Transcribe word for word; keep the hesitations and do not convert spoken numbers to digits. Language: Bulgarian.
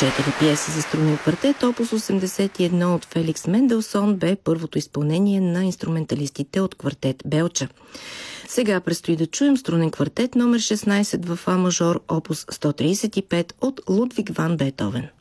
Четири пиеси за струнен квартет, опус осемдесет и едно от Феликс Менделсон бе първото изпълнение на инструменталистите от квартет Белча. Сега предстои да чуем струнен квартет номер шестнайсет в А мажор, опус сто трийсет и пет от Лудвиг ван Бетовен.